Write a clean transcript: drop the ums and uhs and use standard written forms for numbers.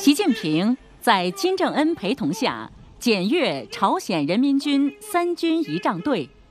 习近平在金正恩陪同下检阅朝鲜人民军三军仪仗队。